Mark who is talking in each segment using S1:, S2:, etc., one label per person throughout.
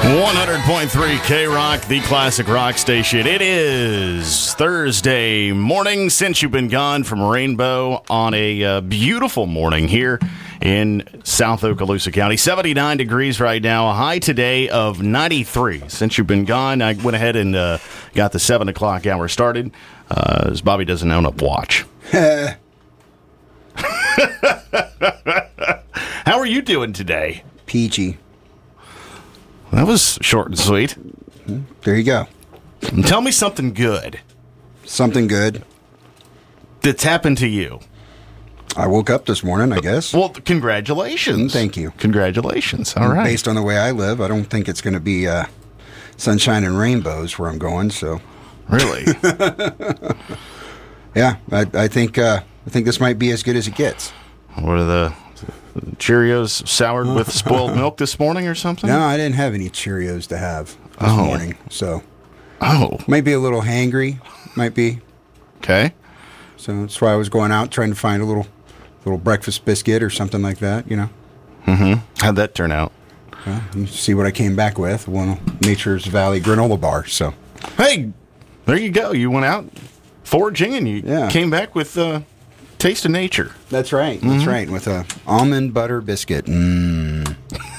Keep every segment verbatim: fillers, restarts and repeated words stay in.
S1: one hundred point three K-Rock, the classic rock station. It is Thursday morning since you've been gone from Rainbow on a uh, beautiful morning here in South Okaloosa County. seventy-nine degrees right now, a high today of ninety-three. Since you've been gone, I went ahead and uh, got the seven o'clock hour started, uh, as Bobby doesn't own a watch. How are you doing today?
S2: Peachy.
S1: That was short and sweet.
S2: There you go.
S1: Tell me something good
S2: Something good.
S1: that's happened to you.
S2: I woke up this morning, I guess.
S1: Well, congratulations.
S2: Thank you.
S1: Congratulations. All right.
S2: Based on the way I live, I don't think it's going to be uh, sunshine and rainbows where I'm going. So,
S1: Really?
S2: yeah, I, I think uh, I think this might be as good as it gets.
S1: What are the Cheerios soured with spoiled milk this morning or something?
S2: No, I didn't have any Cheerios to have this
S1: Oh.
S2: morning, so
S1: Oh,
S2: might be a little hangry. Might be.
S1: okay.
S2: So that's why I was going out trying to find a little little breakfast biscuit or something like that. You know.
S1: Mm-hmm. How'd that turn out?
S2: Well, you see what I came back with, one Nature's Valley granola bar. So,
S1: Hey, there you go. You went out foraging and you
S2: Yeah.
S1: came back with uh, Taste of Nature.
S2: that's right. That's right. With a almond butter biscuit. Mmm.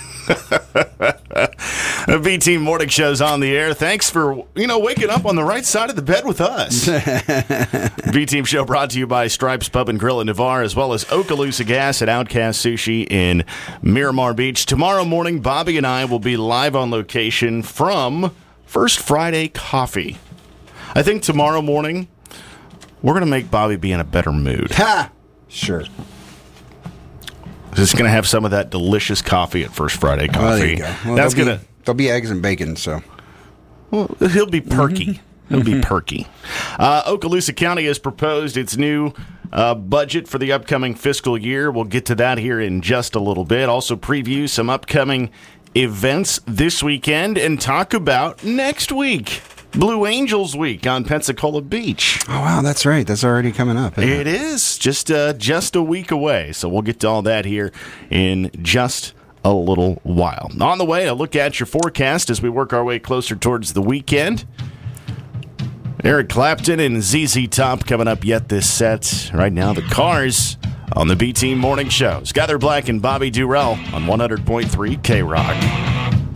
S1: The B-Team Morning Show's on the air. Thanks for, you know, waking up on the right side of the bed with us. B-Team Show brought to you by Stripes Pub and Grill in Navarre, as well as Okaloosa Gas and Outcast Sushi in Miramar Beach. Tomorrow morning, Bobby and I will be live on location from First Friday Coffee. I think tomorrow morning, we're going to make Bobby be in a better mood.
S2: Ha! Sure.
S1: Just going to have some of that delicious coffee at First Friday Coffee.
S2: Well, there you go. Well,
S1: That's
S2: there'll
S1: going to...
S2: be, there'll be eggs and bacon, so.
S1: Well, he'll be perky. He'll be perky. Uh, Okaloosa County has proposed its new uh, budget for the upcoming fiscal year. We'll get to that here in just a little bit. Also preview some upcoming events this weekend and talk about next week. Blue Angels Week on Pensacola Beach.
S2: Oh, wow, that's right. That's already coming up. isn't
S1: It is just uh, just a week away, so we'll get to all that here in just a little while. On the way, a look at your forecast as we work our way closer towards the weekend. Eric Clapton and Z Z Top coming up yet this set. Right now, the Cars on the B-Team Morning Show. Skyler Black and Bobby Durrell on one hundred point three K-Rock.